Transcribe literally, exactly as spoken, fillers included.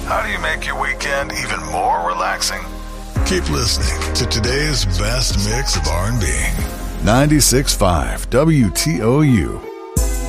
How do you make your weekend even more relaxing? Keep listening to today's best mix of R and B. ninety-six point five W T O U.